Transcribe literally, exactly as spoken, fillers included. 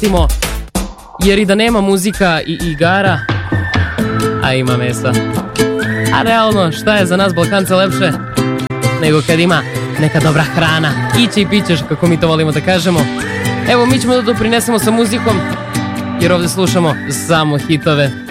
vratimo, jer i da nema muzika i igara, a ima mesa. A realno, šta je za nas Balkance lepše nego kad ima neka dobra hrana, iće i pićeš, kako mi to volimo da kažemo. Evo, mi ćemo da doprinesemo sa muzikom, jer ovdje slušamo samo hitove.